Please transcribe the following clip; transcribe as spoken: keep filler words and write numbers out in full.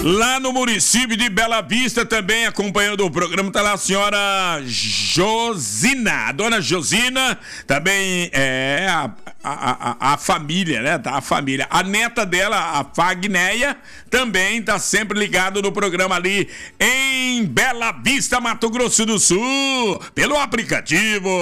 Lá no município de Bela Vista, também acompanhando o programa, tá lá a senhora Josina. A dona Josina também é a, a, a, a família, né? Tá, a família. A neta dela, a Fagneia, também tá sempre ligado no programa ali em Bela Vista, Mato Grosso do Sul, pelo aplicativo.